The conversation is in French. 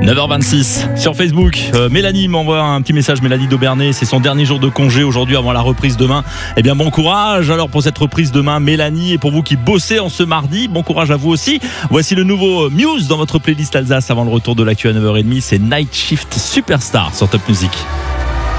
9h26 sur Facebook. Mélanie m'envoie un petit message. Mélanie d'Aubernay, c'est son dernier jour de congé aujourd'hui avant la reprise demain. Eh bien, bon courage alors pour cette reprise demain, Mélanie, et pour vous qui bossez en ce mardi, bon courage à vous aussi. Voici le nouveau Muse dans votre playlist Alsace avant le retour de l'actu à 9h30. C'est Night Shift Superstar sur Top Music.